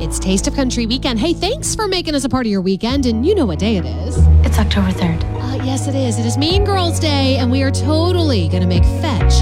It's Taste of Country weekend. Hey, thanks for making us a part of your weekend, and you know what day it is. It's October 3rd. Yes, it is. It is Mean Girls Day, and we are totally going to make fetch